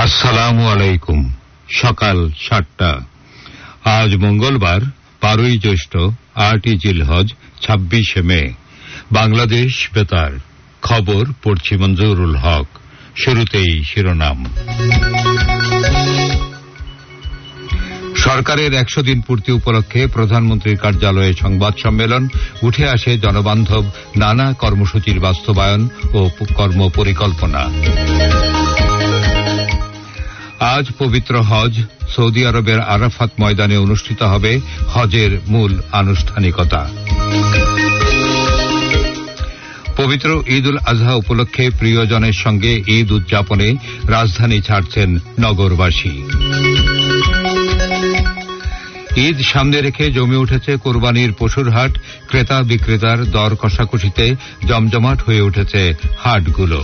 আসসালামু আলাইকুম। সকাল 7টা। আজ মঙ্গলবার 12ই জ্যৈষ্ঠ, 8ই জিলহজ, 26শে মে। বাংলাদেশ বেতার খবর পড়ছি মঞ্জুরুল হক। শুরুতেই শিরোনাম। সরকারের 100 দিন পূর্তি উপলক্ষে প্রধানমন্ত্রীর কার্যালয়ে সংবাদ সম্মেলন। উঠে আসে জনবান্ধব নানা কর্মসূচির বাস্তবায়ন ও কর্মপরিকল্পনা। আজ পবিত্র হজ। সৌদি আরবের আরাফাত ময়দানে অনুষ্ঠিত হবে হজের মূল আনুষ্ঠানিকতা। পবিত্র ঈদ উল আজহা উপলক্ষে প্রিয়জনের সঙ্গে ঈদ উদযাপনে রাজধানী ছাড়ছেন নগরবাসী। ঈদ সামনে রেখে জমে উঠেছে কোরবানির পশুর হাট। ক্রেতা বিক্রেতার দর কষাকষিতে জমজমাট হয়ে উঠেছে হাটগুলো।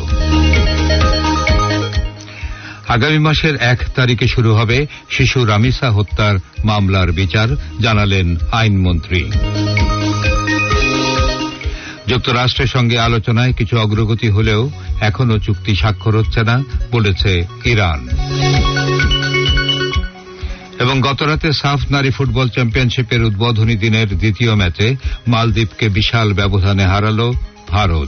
আগামী মাসের 1 তারিখে শুরু হবে শিশু রামিসা হত্যার মামলার বিচার, জানালেন আইনমন্ত্রী। যুক্তরাষ্ট্রের সঙ্গে আলোচনায় কিছু অগ্রগতি হলেও এখনও চুক্তি স্বাক্ষর হচ্ছে না, বলেছে ইরান। এবং গতরাতে সাফ নারী ফুটবল চ্যাম্পিয়নশিপের উদ্বোধনী দিনের দ্বিতীয় ম্যাচে মালদ্বীপকে বিশাল ব্যবধানে হারাল ভারত।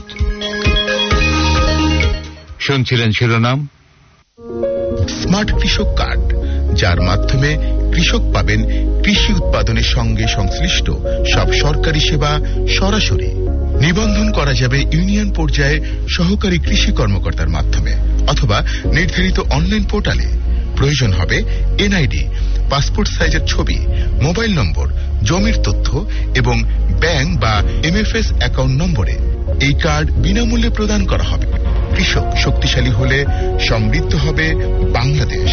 শুনছিলেন শিরোনাম। স্মার্ট কৃষক কার্ড, যার মাধ্যমে কৃষক পাবেন কৃষি উৎপাদনের সঙ্গে সংশ্লিষ্ট সব সরকারি সেবা সরাসরি। নিবন্ধন করা যাবে ইউনিয়ন পর্যায়ে সহকারী কৃষি কর্মকর্তার মাধ্যমে অথবা নির্ধারিত অনলাইন পোর্টালে। প্রয়োজন হবে এনআইডি, পাসপোর্ট সাইজের ছবি, মোবাইল নম্বর, জমির তথ্য এবং ব্যাংক বা এমএফএস অ্যাকাউন্ট নম্বরে। এই কার্ড বিনামূল্যে প্রদান করা হবে। কৃষক শক্তিশালী হলে সমৃদ্ধ হবে বাংলাদেশ।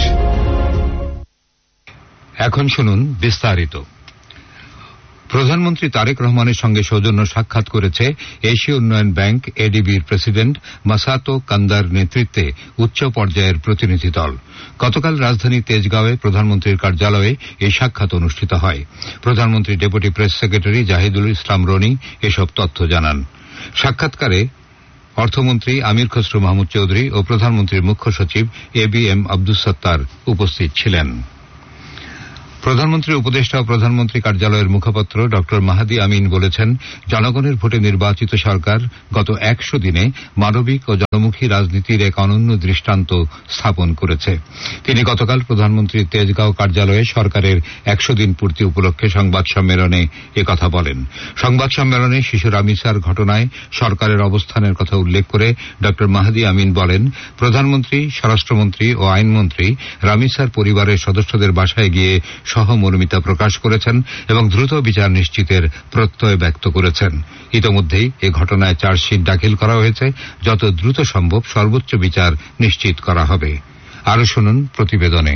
এখন শুনুন বিস্তারিত। প্রধানমন্ত্রী তারেক রহমানের সঙ্গে সৌজন্য সাক্ষাৎ করেছে এশীয় উন্নয়ন ব্যাংক এডিবির প্রেসিডেন্ট মাসাতো কান্দার নেতৃত্বে উচ্চ পর্যায়ের প্রতিনিধি দল। গতকাল রাজধানী তেজগাঁওয়ে প্রধানমন্ত্রীর কার্যালয়ে এই সাক্ষাৎ অনুষ্ঠিত হয়। প্রধানমন্ত্রী ডেপুটি প্রেস সেক্রেটারি জাহিদুল ইসলাম রনি এসব তথ্য জানান। সাক্ষাৎকারে অর্থমন্ত্রী আমির খসরু মাহমুদ চৌধুরী ও প্রধানমন্ত্রীর মুখ্য সচিব এবিএম আব্দুস সত্তার উপস্থিত ছিলেন। প্রধানমন্ত্রীর উপদেষ্টা ও প্রধানমন্ত্রী কার্যালয়ের মুখপাত্র ড মাহাদি আমিন বলেছেন, জনগণের ভোটে নির্বাচিত সরকার গত 100 দিনে মানবিক ও জনমুখী রাজনীতির এক অনন্য দৃষ্টান্ত স্থাপন করেছে। তিনি গতকাল প্রধানমন্ত্রীর তেজগাঁও কার্যালয়ে সরকারের 100 দিন পূর্তি উপলক্ষে সংবাদ সম্মেলনে একথা বলেন। সংবাদ সম্মেলনে শিশু রামিসার ঘটনায় সরকারের অবস্থানের কথা উল্লেখ করে ড মাহাদি আমিন বলেন, প্রধানমন্ত্রী, স্বরাষ্ট্রমন্ত্রী ও আইনমন্ত্রী রামিসার পরিবারের সদস্যদের বাসায় গিয়ে সহমর্মিতা প্রকাশ করেছেন এবং দ্রুত বিচার নিশ্চিতের প্রত্যয় ব্যক্ত করেছেন। ইতোমধ্যেই এ ঘটনায় চার্জশিট দাখিল করা হয়েছে। যত দ্রুত সম্ভব সর্বোচ্চ বিচার নিশ্চিত করা হবে। আরো শুনুন প্রতিবেদনে।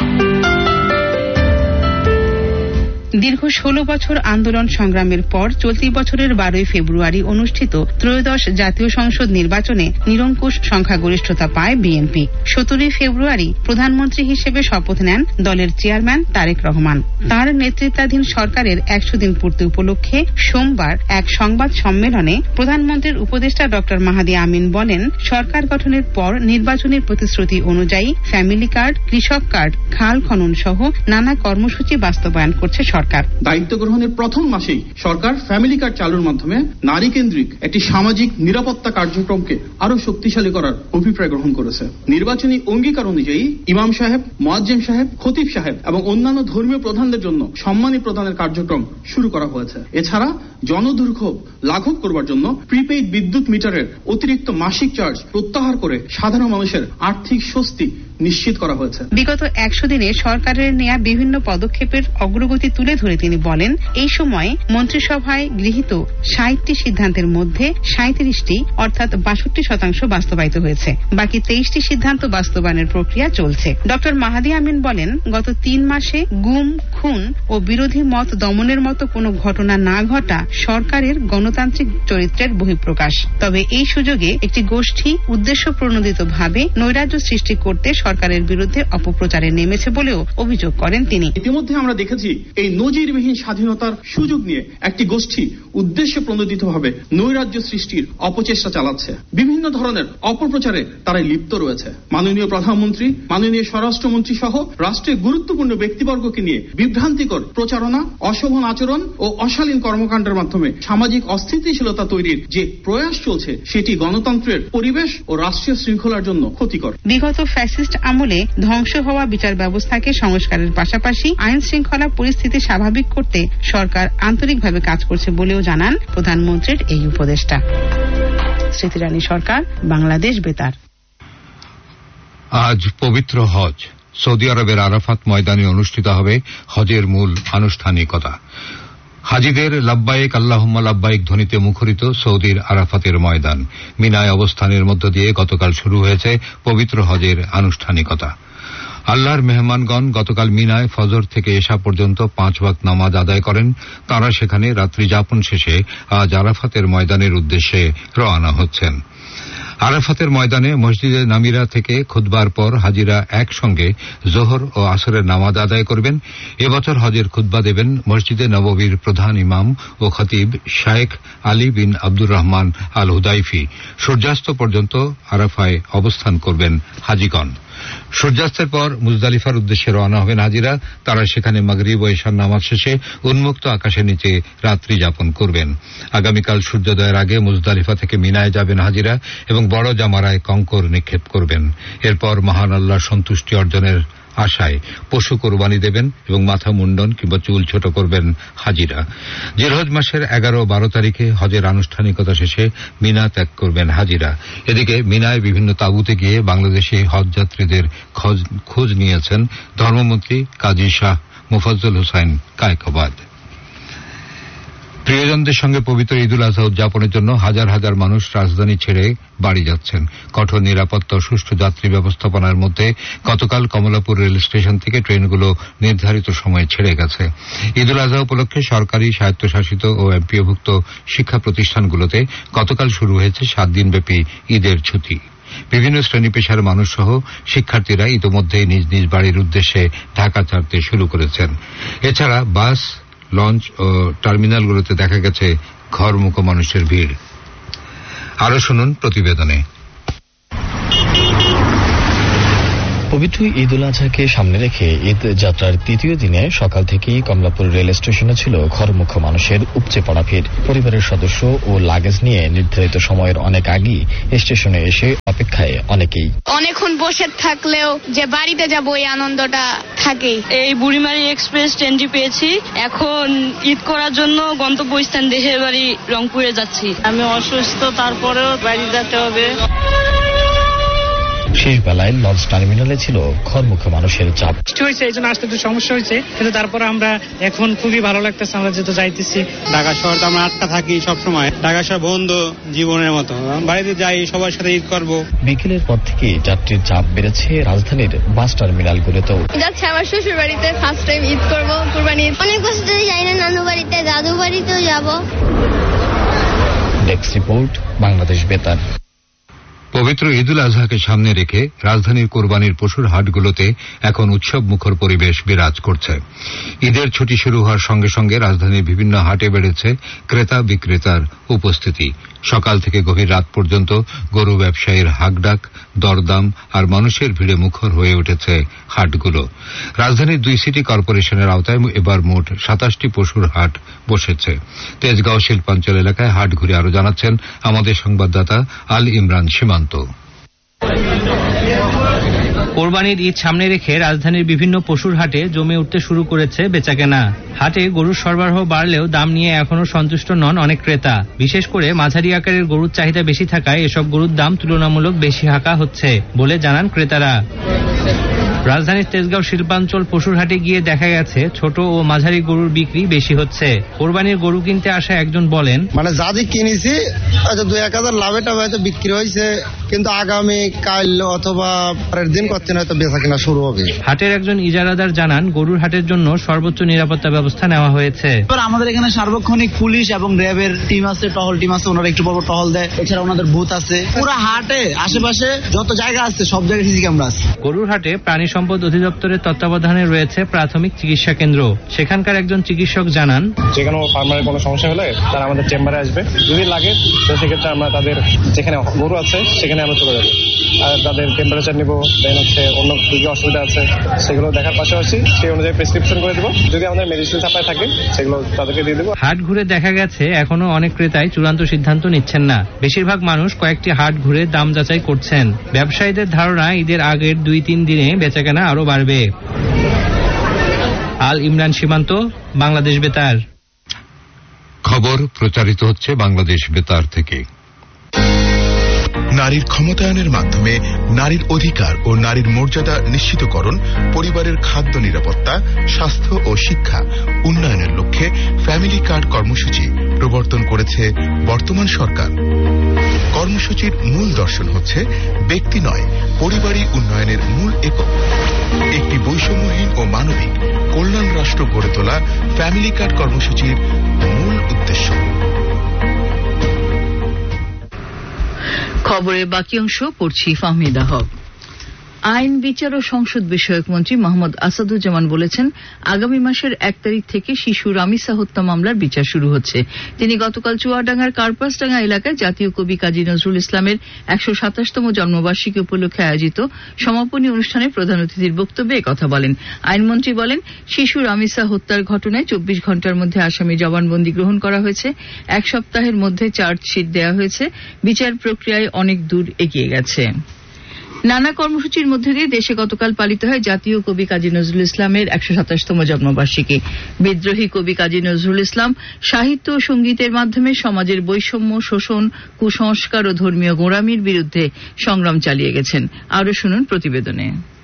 দীর্ঘ 16 বছর আন্দোলন সংগ্রামের পর চলতি বছরের 12ই ফেব্রুয়ারি অনুষ্ঠিত ত্রয়োদশ জাতীয় সংসদ নির্বাচনে নিরঙ্কুশ সংখ্যাগরিষ্ঠতা পায় বিএনপি। 17ই ফেব্রুয়ারি প্রধানমন্ত্রী হিসেবে শপথ নেন দলের চেয়ারম্যান তারেক রহমান। তার নেতৃত্বাধীন সরকারের 100 দিন পূর্তি উপলক্ষে সোমবার এক সংবাদ সম্মেলনে প্রধানমন্ত্রীর উপদেষ্টা ড মাহাদি আমিন বলেন, সরকার গঠনের পর নির্বাচনী প্রতিশ্রুতি অনুযায়ী ফ্যামিলি কার্ড, কৃষক কার্ড, খাল খনন সহ নানা কর্মসূচি বাস্তবায়ন করছে সরকার। দায়িত্ব গ্রহণের প্রথম মাসেই সরকার ফ্যামিলি কার্ড চালুর মাধ্যমে নারী কেন্দ্রিক একটি সামাজিক নিরাপত্তা কার্যক্রমকে আরো শক্তিশালী করার অভিপ্রায় গ্রহণ করেছে। নির্বাচনী অঙ্গীকার অনুযায়ী ইমাম সাহেব, মুয়াজ্জিন সাহেব, খতিব সাহেব এবং অন্যান্য ধর্মীয় প্রধানদের জন্য সম্মানী প্রদানের কার্যক্রম শুরু করা হয়েছে। এছাড়া জনদুর্ভোগ লাঘব করবার জন্য প্রিপেইড বিদ্যুৎ মিটারের অতিরিক্ত মাসিক চার্জ প্রত্যাহার করে সাধারণ মানুষের আর্থিক স্বস্তি নিশ্চিত করা হয়েছে। বিগত 100 দিনে সরকারের নেয়া বিভিন্ন পদক্ষেপের অগ্রগতি তুলে ধরে তিনি বলেন, এই সময় মন্ত্রিসভায় গৃহীত 60টি সিদ্ধান্তের মধ্যে 37টি অর্থাৎ 62% বাস্তবায়িত হয়েছে। বাকি 23টি সিদ্ধান্ত বাস্তবায়নের প্রক্রিয়া চলছে। ড মাহাদি আমিন বলেন, গত 3 মাসে গুম, খুন ও বিরোধী মত দমনের মতো কোনো ঘটনা না ঘটা সরকারের গণতান্ত্রিক চরিত্রের বহিঃপ্রকাশ। তবে এই সুযোগে একটি গোষ্ঠী উদ্দেশ্য প্রণোদিতভাবে নৈরাজ্য সৃষ্টি করতে সরকারের বিরুদ্ধে অপপ্রচারে নেমেছে বলেও অভিযোগ করেন তিনি। ইতিমধ্যে আমরা দেখেছি এই নজিরবিহীন স্বাধীনতার সুযোগ নিয়ে একটি গোষ্ঠী উদ্দেশ্য প্রণোদিতভাবে নৈরাজ্য সৃষ্টির অপচেষ্টা চালাচ্ছে। বিভিন্ন ধরনের অপপ্রচারে তারা লিপ্ত রয়েছে। মাননীয় প্রধানমন্ত্রী, মাননীয় স্বরাষ্ট্রমন্ত্রী সহ রাষ্ট্রের গুরুত্বপূর্ণ ব্যক্তিবর্গকে নিয়ে বিভ্রান্তিকর প্রচারণা, অশোভন আচরণ ও অশালীন কর্মকাণ্ডের মাধ্যমে সামাজিক অস্থিতিশীলতা তৈরির যে প্রয়াস চলছে সেটি গণতন্ত্রের পরিবেশ ও রাষ্ট্রীয় শৃঙ্খলার জন্য ক্ষতিকর। বিগত ফ্যাসিস্ট আমলে ধ্বংস হওয়া বিচার ব্যবস্থাকে সংস্কারের পাশাপাশি আইন শৃঙ্খলা পরিস্থিতি স্বাভাবিক করতে সরকার আন্তরিকভাবে কাজ করছে বলেও জানান প্রধানমন্ত্রীর এই উপদেষ্টা। স্মৃতি রানী সরকার, বাংলাদেশ বেতার। আজ পবিত্র হজ। সৌদি আরবের আরাফাত ময়দানে অনুষ্ঠিত হবে হজের মূল আনুষ্ঠানিকতা। হাজিদের লাব্বাইক আল্লাহুম্মা লাব্বাইক ধ্বনিতে মুখরিত সৌদির আরাফাতের ময়দান। মিনায় অবস্থানের মধ্য দিয়ে গতকাল শুরু হয়েছে পবিত্র হজের আনুষ্ঠানিকতা। আল্লাহর মেহমানগণ গতকাল মিনায় ফজর থেকে এশা পর্যন্ত 5 ওয়াক্ত নামাজ আদায় করেন। তাঁরা সেখানে রাত্রি যাপন শেষে আজ আরাফাতের ময়দানের উদ্দেশ্যে রওনা হচ্ছেন। আরাফাতের ময়দানে মসজিদে নামিরা থেকে খুতবার পর হাজিরা একসঙ্গে জোহর ও আসরের নামাজ আদায় করবেন। এবছর হজের খুতবা দেবেন মসজিদে নববীর প্রধান ইমাম ও খতিব শায়েখ আলী বিন আব্দুর রহমান আল হুদাইফি। সূর্যাস্ত পর্যন্ত আরাফায় অবস্থান করবেন হাজিগণ। সূর্যাস্তের পর মুজদালিফার উদ্দেশ্যে রওনা হবেন হাজিরা। তারা সেখানে মাগরিব ও ইশার নামাজ শেষে উন্মুক্ত আকাশের নিচে রাত্রি যাপন করবেন। আগামীকাল সূর্যোদয়ের আগে মুজদালিফা থেকে মিনায় যাবেন হাজিরা এবং বড় জামারায় কঙ্কর নিক্ষেপ করবেন। এরপর মহান আল্লাহর সন্তুষ্টি অর্জনের আশায় পশু কোরবানি দেবেন এবং মাথা মুন্ডন কিংবা চুল ছোট করবেন হাজিরা। জিলহজ মাসের 11 ও 12 তারিখে হজের আনুষ্ঠানিকতা শেষে মিনা ত্যাগ করবেন হাজিরা। এদিকে মিনায় বিভিন্ন তাঁবুতে গিয়ে বাংলাদেশি হজ যাত্রীদের খোঁজ নিয়েছেন ধর্মমন্ত্রী কাজী শাহ মুফাজ্জল হোসাইন কায়কোবাদ। প্রিয়জনদের সঙ্গে পবিত্র ঈদুল আজহা উদযাপনের জন্য হাজার হাজার মানুষ রাজধানী ছেড়ে বাড়ি যাচ্ছেন। কঠোর নিরাপত্তা ও সুষ্ঠু যাত্রী ব্যবস্থাপনার মধ্যে গতকাল কমলাপুর রেল স্টেশন থেকে ট্রেনগুলো নির্ধারিত সময়ে ছেড়ে গেছে। ঈদুল আজহা উপলক্ষে সরকারি, স্বায়ত্তশাসিত ও এমপিওভুক্ত শিক্ষা প্রতিষ্ঠানগুলোতে গতকাল শুরু হয়েছে 7 দিনব্যাপী ঈদের ছুটি। বিভিন্ন শ্রেণী পেশার মানুষ সহ শিক্ষার্থীরা ইতোমধ্যেই নিজ নিজ বাড়ির উদ্দেশ্যে ঢাকা ছাড়তে শুরু করেছেন। এছাড়া বাস, লঞ্চ ও টার্মিনালগুলোতে দেখা গেছে ঘরমুখো মানুষের ভিড়। আরো শুনুন প্রতিবেদনে। পবিত্র ঈদ উল আজহাকে সামনে রেখে ঈদ যাত্রার তৃতীয় দিনে সকাল থেকেই কমলাপুর রেল স্টেশনে ছিল ঘরমুখো মানুষের উপচে পড়া ভিড়। পরিবারের সদস্য ও লাগেজ নিয়ে নির্ধারিত সময়ের অনেক আগেই স্টেশনে এসে অপেক্ষায় অনেকেই। অনেকক্ষণ বসে থাকলেও যে বাড়িতে যাবো এই আনন্দটা থাকেই। এই বুড়িমারি এক্সপ্রেস ট্রেনটি পেয়েছি। এখন ঈদ করার জন্য গন্তব্যস্থান দেশের বাড়ি রংপুরে যাচ্ছি। আমি অসুস্থ, তারপরেও বাড়ি যেতে হবে। শেষ বেলায় লঞ্চ টার্মিনালে ছিল ঘরমুখো মানুষের চাপ। হয়েছে এই জন্য আসতে একটু সমস্যা হয়েছে, কিন্তু তারপরে আমরা এখন খুবই ভালো লাগতেছে। আমরা যেহেতু যাইতেছি ঢাকা শহর, তো আমরা আটকা থাকি সবসময়। ঢাকা শহর বন্ধু জীবনের মতো, বাড়িতে যাই সবার সাথে ঈদ করব। বিকেলের পর থেকে যাত্রীর চাপ বেড়েছে রাজধানীর বাস টার্মিনালগুলোতেও। যাচ্ছি আমার শ্বশুর বাড়িতে, ফার্স্ট টাইম ঈদ করবো, কুরবানি। অনেক বছর ধরে যাই না নানু বাড়িতে, দাদু বাড়িতেও যাবো। ডেস্ক রিপোর্ট, বাংলাদেশ বেতার। পবিত্র ঈদুল আজহাকে সামনে রেখে রাজধানীর কোরবানির পশুর হাটগুলোতে এখন উৎসব মুখর পরিবেশ বিরাজ করছে। ঈদের ছুটি শুরু হওয়ার সঙ্গে সঙ্গে রাজধানীর বিভিন্ন হাটে বেড়েছে ক্রেতা বিক্রেতার উপস্থিতি। সকাল থেকে গভীর রাত পর্যন্ত গরু ব্যবসায়ীর হাকডাক, দরদাম আর মানুষের ভিড়ে মুখর হয়ে উঠেছে হাটগুলো। রাজধানীর 2 সিটি কর্পোরেশনের আওতায় এবার মোট 27টি পশুর হাট বসেছে। তেজগাঁও শিল্পাঞ্চল এলাকায় হাট ঘুরে আরো জানাচ্ছেন আমাদের সংবাদদাতা আল ইমরান সীমান্ত। কোরবানির ঈদ সামনে রেখে রাজধানীর বিভিন্ন পশুর হাটে জমে উঠতে শুরু করেছে বেচাকেনা। হাটে গরুর সরবরাহ বাড়লেও দাম নিয়ে এখনো সন্তুষ্ট নন অনেক ক্রেতা। বিশেষ করে মাঝারি আকারের গরুর চাহিদা বেশি থাকায় এসব গরুর দাম তুলনামূলক বেশি হাঁকা হচ্ছে বলে জানান ক্রেতারা। রাজধানীর তেজগাঁও শিল্পাঞ্চল পশুর হাটে গিয়ে দেখা গেছে ছোট ও মাঝারি গরুর বিক্রি বেশি হচ্ছে। কোরবানির গরু কিনতে আসা একজন বলেন, যাদি কিনেছি হয়তো 2-1 লাভে টাভে হয়তো বিক্রি হয়েছে, কিন্তু আগামী কাল অথবা পরের দিন করতে হয়তো বেচা কিনা শুরু হবে। হাটের একজন ইজারাদার জানান, গরুর হাটের জন্য সর্বোচ্চ নিরাপত্তা ব্যবস্থা নেওয়া হয়েছে। আমাদের এখানে সার্বক্ষণিক পুলিশ এবং র্যাবের টিম আছে, টহল টিম আছে, ওনারা একটু পর টহল দেয়। এছাড়া ওনাদের বুথ আছে। পুরো হাটে আশেপাশে যত জায়গা আছে সব জায়গায় সিসি ক্যামেরা আছে। গরুর হাটে প্রাণী সম্পদ অধিদপ্তরের তত্ত্বাবধানে রয়েছে প্রাথমিক চিকিৎসা কেন্দ্র। সেখানকার একজন চিকিৎসক জানান, যেখানে ফার্মারের কোনো সমস্যা হলে তারা আমাদের চেম্বারে আসবে, যদি লাগে তো সেক্ষেত্রে আমরা তাদের যেখানে গরু আছে সেখানে আমরা চলে যাবো, আর তাদের টেম্পারেচার নিব, দেন হচ্ছে অন্য কি কি অসুবিধা আছে সেগুলো দেখার পাশাপাশি সেই অনুযায়ী প্রেসক্রিপশন করে দেবো। যদি আমাদের মেডিসিন সাপ্লাই থাকে সেগুলো তাদেরকে দিয়ে দেবো। হাট ঘুরে দেখা গেছে এখনো অনেক ক্রেতাই চূড়ান্ত সিদ্ধান্ত নিচ্ছেন না। বেশিরভাগ মানুষ কয়েকটি হাট ঘুরে দাম যাচাই করছেন। ব্যবসায়ীদের ধারণা, ঈদের আগের 2-3 দিনে বেচাকেনা আরো বাড়বে। আল ইমরান সীমান্ত, বাংলাদেশ বেতার। খবর প্রচারিত হচ্ছে বাংলাদেশ বেতার থেকে। নারীর ক্ষমতায়নের মাধ্যমে নারীর অধিকার ও নারীর মর্যাদা নিশ্চিতকরণ, পরিবারের খাদ্য নিরাপত্তা, স্বাস্থ্য ও শিক্ষা উন্নয়নের লক্ষ্যে ফ্যামিলি কার্ড কর্মসূচি প্রবর্তন করেছে বর্তমান সরকার। কর্মসূচির মূল দর্শন হচ্ছে ব্যক্তি নয়, পরিবারই উন্নয়নের মূল একক। একটি বৈষম্যহীন ও মানবিক কল্যাণ রাষ্ট্র গড়ে তোলা ফ্যামিলি কার্ড কর্মসূচির মূল উদ্দেশ্য। খবরের বাকি অংশ পড়ছি ফাহমিদা হক। আইন, বিচার ও সংসদ বিষয়ক মন্ত্রী মোহাম্মদ আসাদুজ্জামান বলেছেন, আগামী মাসের 1 তারিখ থেকে শিশু রামিসা হত্যা মামলার বিচার শুরু হচ্ছে। তিনি গতকাল চুয়াডাঙ্গার কার্পাসডাঙ্গা এলাকায় জাতীয় কবি কাজী নজরুল ইসলামের 127তম জন্মবার্ষিকী উপলক্ষে আয়োজিত সমাপনী অনুষ্ঠানে প্রধান অতিথির বক্তব্যে একথা বলেন। আইনমন্ত্রী বলেন, শিশু রামিসা হত্যার ঘটনায় 24 ঘণ্টার মধ্যে আসামি জবানবন্দি গ্রহণ করা হয়েছে। 1 সপ্তাহের মধ্যে চার্জশিট দেওয়া হয়েছে। বিচার প্রক্রিয়ায় অনেক দূর এগিয়ে গেছে। নানা কর্মসূচির মধ্যে দিয়ে দেশে গতকাল পালিত হয় জাতীয় কবি কাজী নজরুল ইসলামের 127তম জন্মবার্ষিকী। বিদ্রোহী কবি কাজী নজরুল ইসলাম সাহিত্য ও সঙ্গীতের মাধ্যমে সমাজের বৈষম্য, শোষণ, কুসংস্কার ও ধর্মীয় গোঁড়ামির বিরুদ্ধে সংগ্রাম চালিয়ে গেছেন। আরও শুনুন প্রতিবেদনে।